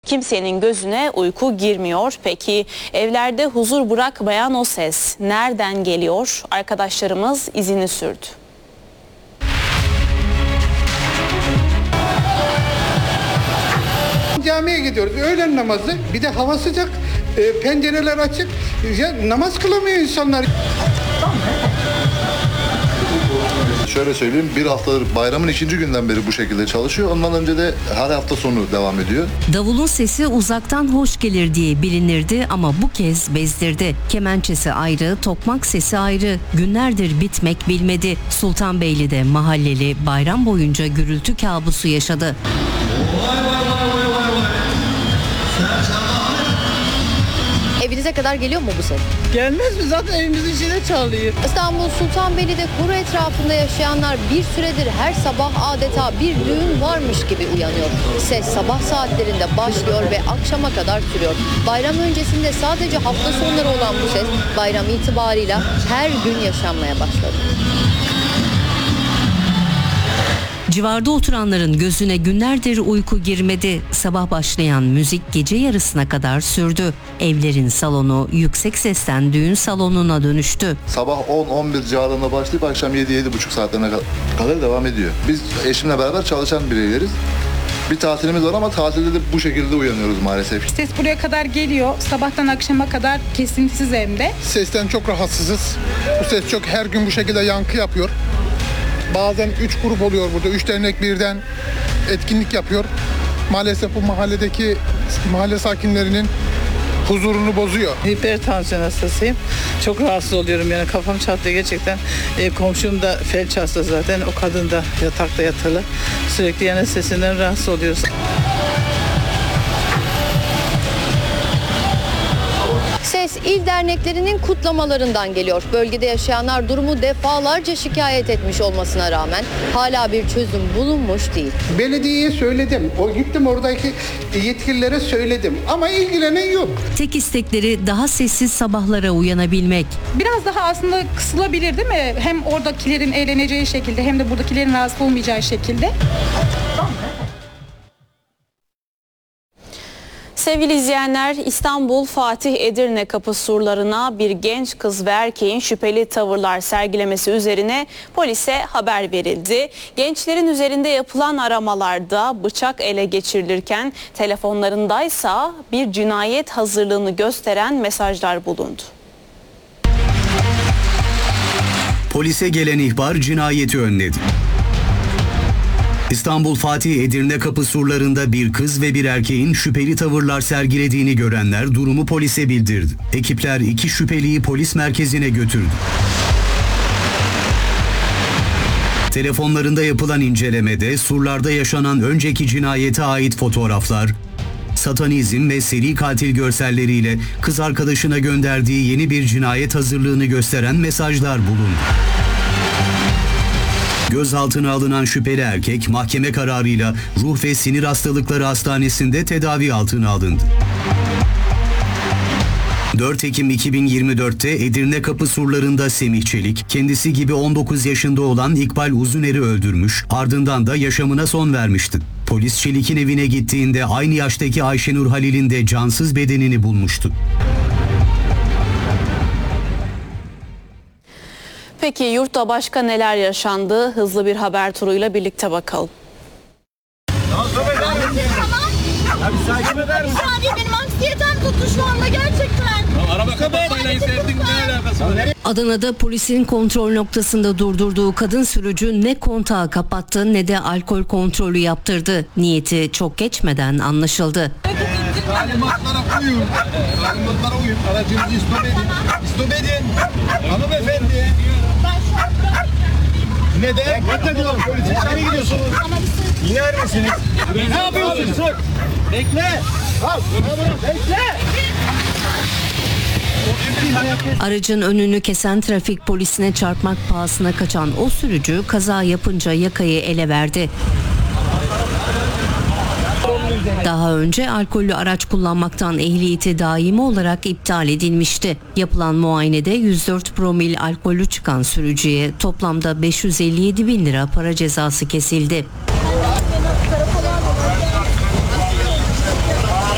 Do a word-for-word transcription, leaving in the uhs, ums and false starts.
Kimsenin gözüne uyku girmiyor. Peki evlerde huzur bırakmayan o ses nereden geliyor? Arkadaşlarımız izini sürdü. Camiye gidiyoruz. Öğlen namazı. Bir de hava sıcak. E, pencereler açık. Ya, namaz kılamıyor insanlar. Şöyle söyleyeyim, bir haftadır bayramın ikinci günden beri bu şekilde çalışıyor. Ondan önce de her hafta sonu devam ediyor. Davulun sesi uzaktan hoş gelir diye bilinirdi ama bu kez bezdirdi. Kemençesi ayrı, tokmak sesi ayrı. Günlerdir bitmek bilmedi. Sultanbeyli'de mahalleli bayram boyunca gürültü kabusu yaşadı. Evinize kadar geliyor mu bu ses? Gelmez mi? Zaten evimizin içinde çalıyor. İstanbul Sultanbeyli'de kuru etrafında yaşayanlar bir süredir her sabah adeta bir düğün varmış gibi uyanıyor. Ses sabah saatlerinde başlıyor ve akşama kadar sürüyor. Bayram öncesinde sadece hafta sonları olan bu ses bayram itibarıyla her gün yaşanmaya başladı. Civarda oturanların gözüne günlerdir uyku girmedi. Sabah başlayan müzik gece yarısına kadar sürdü. Evlerin salonu yüksek sesten düğün salonuna dönüştü. Sabah on on bir civarında başlayıp akşam yedi yedi buçuk saatlerine kadar devam ediyor. Biz eşimle beraber çalışan bireyleriz. Bir tatilimiz var ama tatilde de bu şekilde uyanıyoruz maalesef. Ses buraya kadar geliyor. Sabahtan akşama kadar kesintisiz hem de. Sesten çok rahatsızız. Bu ses çok her gün bu şekilde yankı yapıyor. Bazen üç grup oluyor burada. Üç dernek birden etkinlik yapıyor. Maalesef bu mahalledeki mahalle sakinlerinin huzurunu bozuyor. Hipertansiyon hastasıyım. Çok rahatsız oluyorum yani kafam çatlıyor gerçekten. E, komşum da felç hasta zaten. O kadın da yatakta yatılı. Sürekli yana sesinden rahatsız oluyoruz. Ses il derneklerinin kutlamalarından geliyor. Bölgede yaşayanlar durumu defalarca şikayet etmiş olmasına rağmen hala bir çözüm bulunmuş değil. Belediyeye söyledim. O gittim oradaki yetkililere söyledim ama ilgilenen yok. Tek istekleri daha sessiz sabahlara uyanabilmek. Biraz daha aslında kısılabilir değil mi? Hem oradakilerin eğleneceği şekilde hem de buradakilerin rahatsız olmayacağı şekilde. Sevgili izleyenler, İstanbul Fatih Edirne kapı surlarına bir genç kız ve erkeğin şüpheli tavırlar sergilemesi üzerine polise haber verildi. Gençlerin üzerinde yapılan aramalarda bıçak ele geçirilirken telefonlarındaysa bir cinayet hazırlığını gösteren mesajlar bulundu. Polise gelen ihbar cinayeti önledi. İstanbul Fatih Edirne kapı surlarında bir kız ve bir erkeğin şüpheli tavırlar sergilediğini görenler durumu polise bildirdi. Ekipler iki şüpheliyi polis merkezine götürdü. Telefonlarında yapılan incelemede surlarda yaşanan önceki cinayete ait fotoğraflar, satanizm ve seri katil görselleriyle kız arkadaşına gönderdiği yeni bir cinayet hazırlığını gösteren mesajlar bulundu. Gözaltına alınan şüpheli erkek mahkeme kararıyla Ruh ve Sinir Hastalıkları Hastanesi'nde tedavi altına alındı. dört Ekim iki bin yirmi dört'te Edirne kapı surlarında Semih Çelik, kendisi gibi on dokuz yaşında olan İkbal Uzuner'i öldürmüş, ardından da yaşamına son vermişti. Polis Çelik'in evine gittiğinde aynı yaştaki Ayşenur Halil'in de cansız bedenini bulmuştu. Peki yurtta başka neler yaşandı? Hızlı bir haber turuyla birlikte bakalım. Benim anksiyetem tuttu şu anda gerçekten. Araba kapatmayla hissettin ne alakası var? Adana'da polisin kontrol noktasında durdurduğu kadın sürücü ne kontağı kapattı ne de alkol kontrolü yaptırdı. Niyeti çok geçmeden anlaşıldı. Talimatlara uyun. Talimatlara uyun. Aracınızı istop edin. İstop edin. Hanımefendi. Neden? Bekle diyorum. Nereye gidiyorsunuz? İner misiniz? Ne yapıyorsunuz? Bekle. Al. Bekle. Aracın önünü kesen trafik polisine çarpmak pahasına kaçan o sürücü kaza yapınca yakayı ele verdi. Daha önce alkollü araç kullanmaktan ehliyeti daimi olarak iptal edilmişti. Yapılan muayenede yüz dört promil alkollü çıkan sürücüye toplamda beş yüz elli yedi bin lira para cezası kesildi.